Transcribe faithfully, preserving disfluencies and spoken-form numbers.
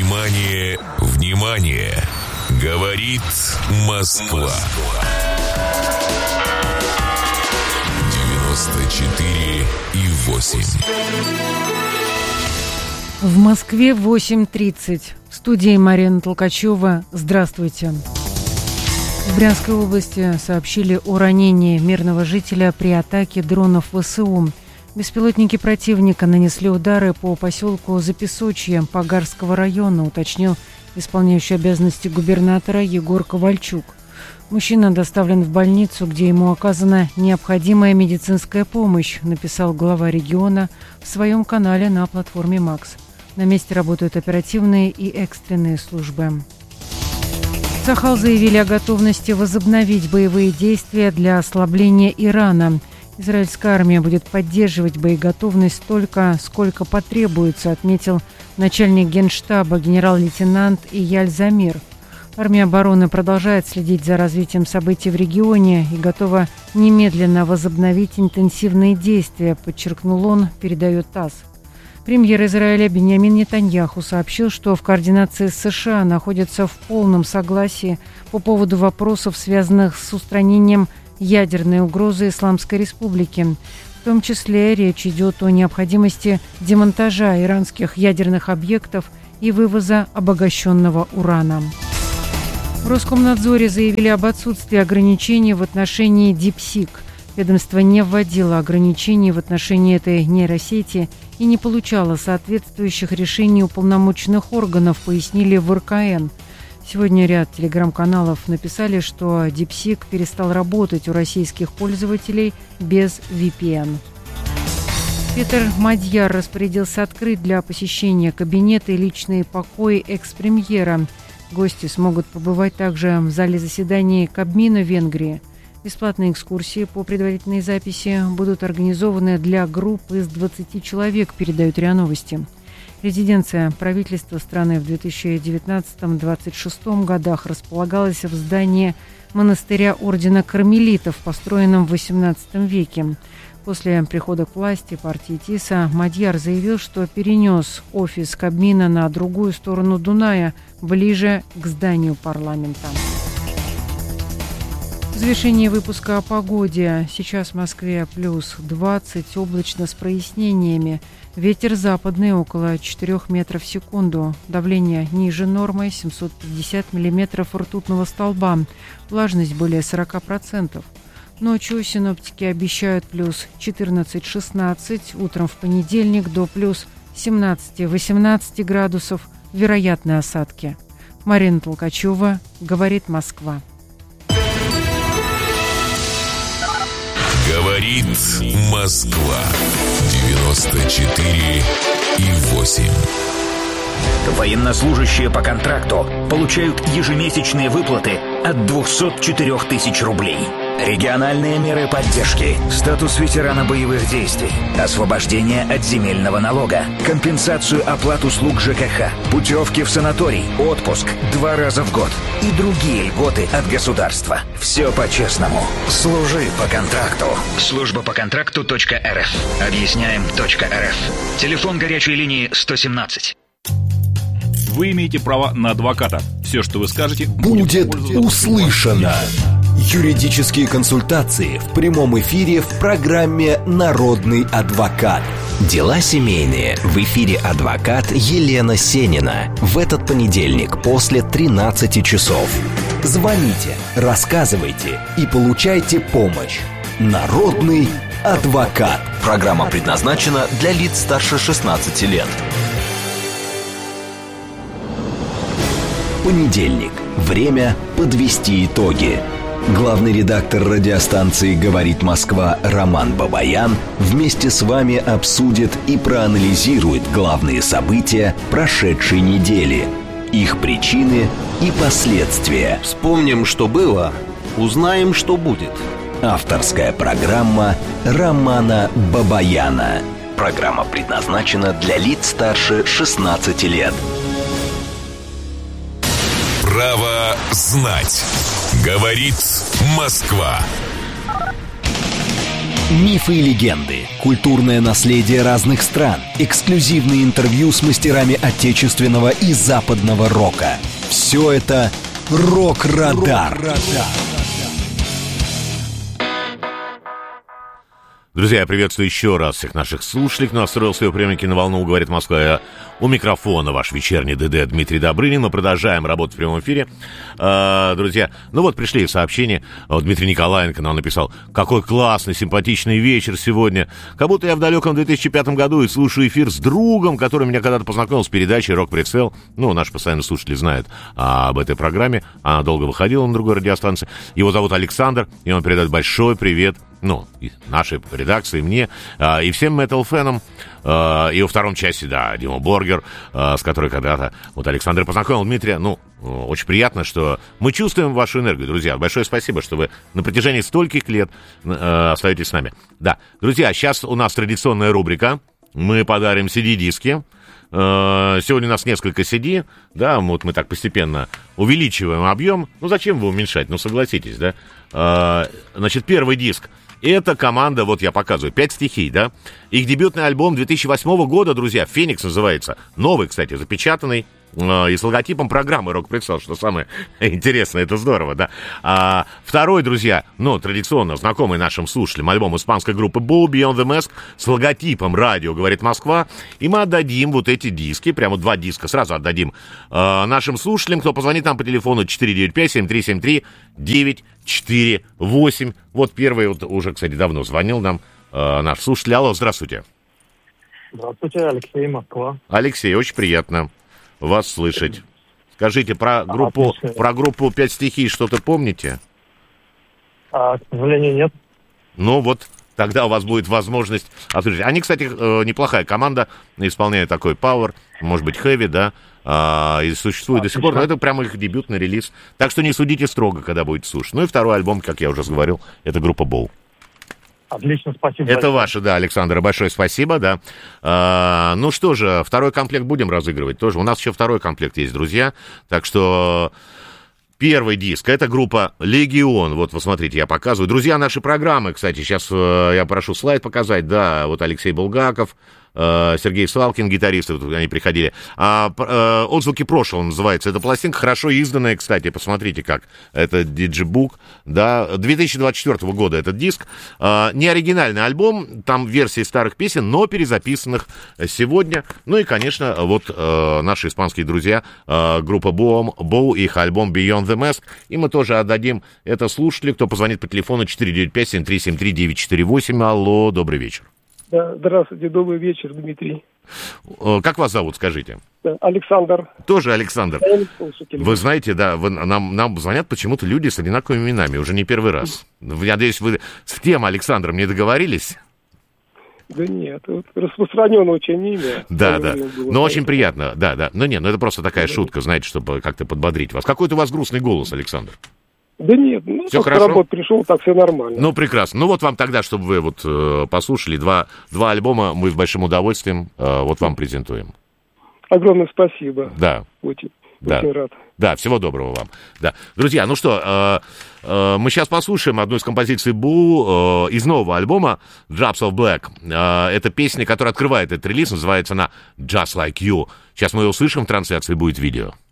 Внимание, внимание! Говорит Москва. девяносто четыре и восемь. В Москве восемь тридцать. В студии Марина Толкачева. Здравствуйте. В Брянской области сообщили о ранении мирного жителя при атаке дронов ВСУ. Беспилотники противника нанесли удары по поселку Запесочье Погарского района, уточнил исполняющий обязанности губернатора Егор Ковальчук. Мужчина доставлен в больницу, где ему оказана необходимая медицинская помощь, написал глава региона в своем канале на платформе Макс. На месте работают оперативные и экстренные службы. Сахал заявили о готовности возобновить боевые действия для ослабления Ирана. Израильская армия будет поддерживать боеготовность столько, сколько потребуется, отметил начальник Генштаба генерал-лейтенант Ияль Замир. Армия обороны продолжает следить за развитием событий в регионе и готова немедленно возобновить интенсивные действия, подчеркнул он, передает ТАСС. Премьер Израиля Биньямин Нетаньяху сообщил, что в координации с США находятся в полном согласии по поводу вопросов, связанных с устранением ядерной угрозы Исламской Республики. В том числе речь идет о необходимости демонтажа иранских ядерных объектов и вывоза обогащенного урана. В Роскомнадзоре заявили об отсутствии ограничений в отношении DeepSeek. Ведомство не вводило ограничений в отношении этой нейросети и не получало соответствующих решений уполномоченных органов, пояснили в эр ка эн. Сегодня ряд телеграм-каналов написали, что DeepSeek перестал работать у российских пользователей без ви пи эн. Петр Мадьяр распорядился открыть для посещения кабинета и личные покои экс-премьера. Гости смогут побывать также в зале заседаний Кабмина Венгрии. Бесплатные экскурсии по предварительной записи будут организованы для групп из двадцати человек, передают РИА Новости. Резиденция правительства страны в две тысячи девятнадцатом — две тысячи двадцать шестом годах располагалась в здании монастыря ордена кармелитов, построенном в восемнадцатом веке. После прихода к власти партии ТИСа Мадьяр заявил, что перенес офис Кабмина на другую сторону Дуная, ближе к зданию парламента. В завершении выпуска о погоде. Сейчас в Москве плюс двадцать, облачно с прояснениями. Ветер западный около четырёх метров в секунду. Давление ниже нормы, семьсот пятьдесят миллиметров ртутного столба. Влажность более сорок процентов. Ночью синоптики обещают плюс четырнадцать-шестнадцать, утром в понедельник до плюс семнадцать-восемнадцать градусов. Вероятны осадки. Марина Толкачева, говорит Москва. Говорит Москва. девяносто четыре и восемь. Военнослужащие по контракту получают ежемесячные выплаты от двухсот четырёх тысяч рублей. Региональные меры поддержки, статус ветерана боевых действий, освобождение от земельного налога, компенсацию оплат услуг ЖКХ, путевки в санаторий, отпуск два раза в год и другие льготы от государства. Все по-честному. Служи по контракту. Служба по контракту .рф. Объясняем .рф. Телефон горячей линии сто семнадцать. Вы имеете право на адвоката. Все, что вы скажете, будет услышано. Юридические консультации в прямом эфире в программе «Народный адвокат». Дела семейные. В эфире адвокат Елена Сенина. В этот понедельник после тринадцати часов. Звоните, рассказывайте и получайте помощь. «Народный адвокат». Программа предназначена для лиц старше шестнадцати лет. Понедельник. Время подвести итоги. Главный редактор радиостанции «Говорит Москва» Роман Бабаян вместе с вами обсудит и проанализирует главные события прошедшей недели, их причины и последствия. Вспомним, что было, узнаем, что будет. Авторская программа Романа Бабаяна. Программа предназначена для лиц старше шестнадцати лет. Право знать. Говорит Москва. Мифы и легенды, культурное наследие разных стран, эксклюзивные интервью с мастерами отечественного и западного рока. Все это «Рок-Радар». Друзья, я приветствую еще раз всех наших слушателей, кто настроил свои приемники на волну «Говорит Москва». У микрофона ваш вечерний ДД Дмитрий Добрынин. Мы продолжаем работать в прямом эфире. А, друзья, ну вот пришли сообщения. Вот Дмитрий Николаенко нам написал: какой классный, симпатичный вечер сегодня. Как будто я в далеком две тысячи пятом году и слушаю эфир с другом, который меня когда-то познакомил с передачей «Рок-прицел». Ну, наши постоянные слушатели знают а, об этой программе. Она долго выходила на другой радиостанции. Его зовут Александр, и он передает большой привет, ну, и нашей редакции, мне, э, и всем метал-фенам, э, и во втором части, да, Дима Боргер, э, с которой когда-то вот Александр познакомил Дмитрия. Ну, э, очень приятно, что мы чувствуем вашу энергию, друзья. Большое спасибо, что вы на протяжении стольких лет э, остаетесь с нами. Да, друзья, сейчас у нас традиционная рубрика. Мы подарим си ди-диски. Э, сегодня у нас несколько си ди, да, вот мы так постепенно увеличиваем объем. Ну, зачем его уменьшать? Ну, согласитесь, да? Э, значит, первый диск. Это команда, вот я показываю, «Пять стихий», да? Их дебютный альбом две тысячи восьмого года, друзья, «Феникс» называется. Новый, кстати, запечатанный. И с логотипом программы «Рок-прицел», что самое интересное, это здорово, да. А, второй, друзья, ну, традиционно знакомый нашим слушателям альбом испанской группы Bull, Beyond the Mask, с логотипом «Радио говорит Москва». И мы отдадим вот эти диски, прямо два диска сразу отдадим а, нашим слушателям, кто позвонит нам по телефону четыре девять пять семь три семь три девять четыре восемь. Вот первый, вот уже, кстати, давно звонил нам а, наш слушатель. Алло, здравствуйте. Здравствуйте, Алексей, Москва. Алексей, очень приятно вас слышать. Скажите, про группу, про группу «Пять стихий» что-то помните? А, к сожалению, нет. Ну вот, тогда у вас будет возможность услышать. Они, кстати, неплохая команда, исполняют такой пауэр, может быть, хэви, да, а, и существует а, до сих пор, но это прямо их дебютный релиз. Так что не судите строго, когда будете слушать. Ну и второй альбом, как я уже говорил, это группа Bull. Отлично, спасибо. Это ваше, да, Александр, большое спасибо, да. А, ну что же, второй комплект будем разыгрывать тоже. У нас еще второй комплект есть, друзья. Так что первый диск, это группа «Легион». Вот, вы смотрите, я показываю. Друзья нашей программы, кстати, сейчас э, я прошу слайд показать. Да, вот Алексей Булгаков, э, Сергей Салкин, гитаристы, вот они приходили. А, э, «Отзвуки прошлого» называется эта пластинка, хорошо изданная, кстати, посмотрите как. Это диджибук, да, две тысячи двадцать четвёртого года этот диск. А, не оригинальный альбом, там версии старых песен, но перезаписанных сегодня. Ну и, конечно, вот э, наши испанские друзья, э, группа Boom, Bow, их альбом Beyond the Mask. И мы тоже отдадим это слушателю, кто позвонит по телефону четыре девять пять семь три семь три девять четыре восемь. Алло, добрый вечер. Да, здравствуйте, добрый вечер, Дмитрий. Как вас зовут, скажите? Александр. Тоже Александр. Вы знаете, да, вы, нам, нам звонят почему-то люди с одинаковыми именами, уже не первый раз. Я надеюсь, вы с тем Александром не договорились? Да нет, вот распространенное очень имя. Да, да, но очень приятно, да, да. Ну нет, ну это просто такая шутка, знаете, чтобы как-то подбодрить вас. Какой-то у вас грустный голос, Александр. Да нет, ну, все хорошо. С работы пришел, так все нормально. Ну, прекрасно. Ну, вот вам тогда, чтобы вы вот э, послушали, два, два альбома мы с большим удовольствием э, вот вам презентуем. Огромное спасибо. Да. Очень, да. очень рад. Да, всего доброго вам. Да. Друзья, ну что, э, э, мы сейчас послушаем одну из композиций Бу э, из нового альбома Drops of Black. Э, это песня, которая открывает этот релиз, называется она Just Like You. Сейчас мы ее услышим в трансляции, будет видео.